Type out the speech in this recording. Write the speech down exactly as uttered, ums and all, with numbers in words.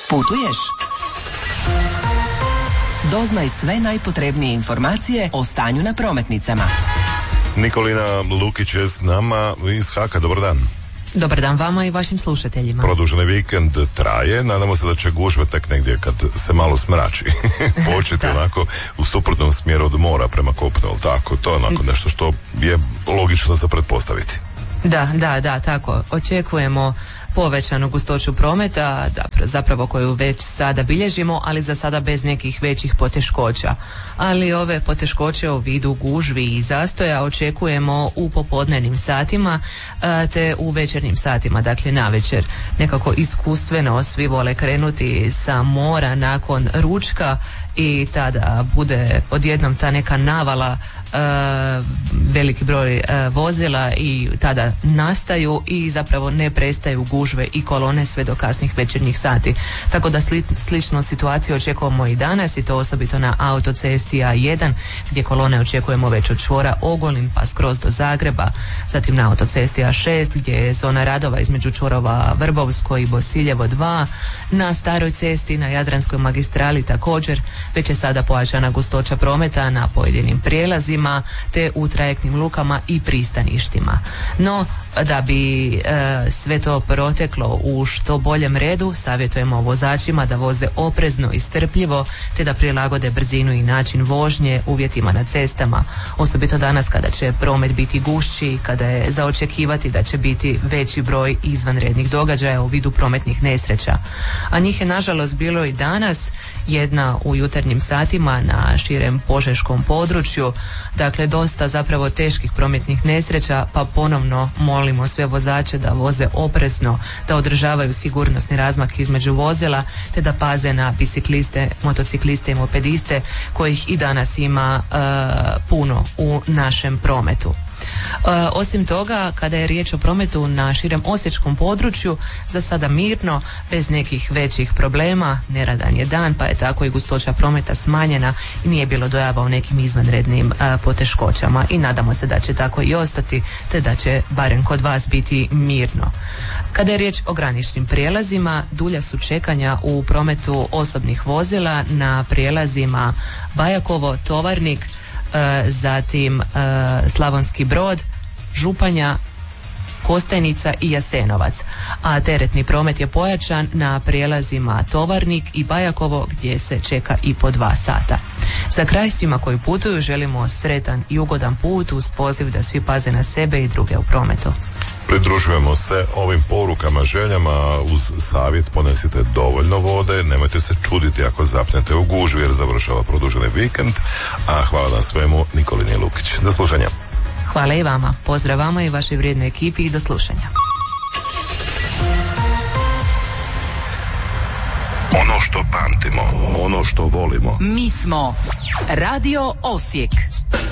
Putuješ? Doznaj sve najpotrebnije informacije o stanju na prometnicama. Nikolina Lukić je s nama iz Haka. Dobar dan. Dobar dan vama i vašim slušateljima. Produženi vikend traje, nadamo se da će gužve tek negdje kad se malo smrači početi onako u suprotnom smjeru od mora prema kopnu, ali tako, to je onako nešto što je logično za pretpostaviti. Da, da, da, tako. Očekujemo povećanu gustoću prometa, zapravo koju već sada bilježimo, ali za sada bez nekih većih poteškoća. Ali ove poteškoće u vidu gužvi i zastoja očekujemo u popodnevnim satima te u večernjim satima, dakle navečer. Nekako iskustveno svi vole krenuti sa mora nakon ručka i tada bude odjednom ta neka navala, Uh, veliki broj uh, vozila i tada nastaju i zapravo ne prestaju gužve i kolone sve do kasnih večernjih sati. Tako da sli, sličnu situaciju očekujemo i danas, i to osobito na autocesti A jedan gdje kolone očekujemo već od čvora Ogulin pa skroz do Zagreba, zatim na autocesti A šest gdje je zona radova između čvorova Vrbovsko i Bosiljevo dva, na staroj cesti na Jadranskoj magistrali također već je sada pojačana gustoća prometa na pojedinim prijelazima te u trajektnim lukama i pristaništima. No, da bi e, sve to proteklo u što boljem redu, savjetujemo vozačima da voze oprezno i strpljivo, te da prilagode brzinu i način vožnje uvjetima na cestama. Osobito danas kada će promet biti gušći, kada je za očekivati da će biti veći broj izvanrednih događaja u vidu prometnih nesreća. A njih je nažalost bilo i danas, jedna u jutarnjim satima na širem požeškom području. Dakle, dosta zapravo teških prometnih nesreća, pa ponovno molimo sve vozače da voze oprezno, da održavaju sigurnosni razmak između vozila, te da paze na bicikliste, motocikliste i mopediste kojih i danas ima uh, puno u našem prometu. Uh, osim toga, kada je riječ o prometu na širem osječkom području, za sada mirno, bez nekih većih problema, neradan je dan, pa je tako i gustoća prometa smanjena i nije bilo dojava o nekim izvanrednim uh, poteškoćama i nadamo se da će tako i ostati, te da će barem kod vas biti mirno. Kada je riječ o graničnim prijelazima, dulja su čekanja u prometu osobnih vozila na prijelazima Bajakovo, Tovarnik, zatim Slavonski Brod, Županja, Kostajnica i Jasenovac, a teretni promet je pojačan na prijelazima Tovarnik i Bajakovo gdje se čeka i po dva sata. Za kraj svima koji putuju želimo sretan i ugodan put uz poziv da svi paze na sebe i druge u prometu. Pridružujemo se ovim porukama, željama uz savjet: ponesite dovoljno vode, nemojte se čuditi ako zapnete u gužvi jer završava produženi vikend. A hvala na svemu Nikolini Lukić. Do slušanja. Hvala i vama. Pozdrav vama i vašoj vrijednoj ekipi i do slušanja. Ono što pamtimo, ono što volimo. Mi smo Radio Osijek.